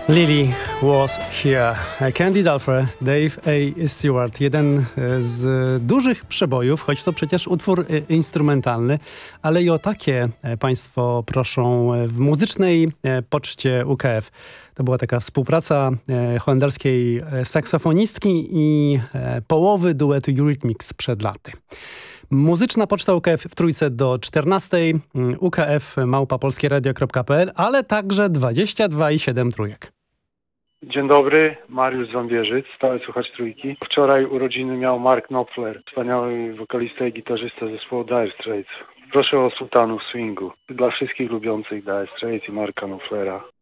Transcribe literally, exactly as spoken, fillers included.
Lily was here. Candy Dulfer, Dave A. Stewart. Jeden z dużych przebojów, choć to przecież utwór instrumentalny, ale i o takie Państwo proszą w muzycznej poczcie U K F. To była taka współpraca holenderskiej saksofonistki i połowy duetu Eurythmics przed laty. Muzyczna poczta U K F w Trójce do czternastej, U K F małpa polskieradio kropka p l, ale także dwadzieścia dwa i siedem trójek. Dzień dobry, Mariusz z Wąbierzyc, stały słuchacz Trójki. Wczoraj urodziny miał Mark Knopfler, wspaniały wokalista i gitarzysta zespołu Dire Straits. Proszę o sultanów swingu. Dla wszystkich lubiących Dire Straits i Marka Knopflera.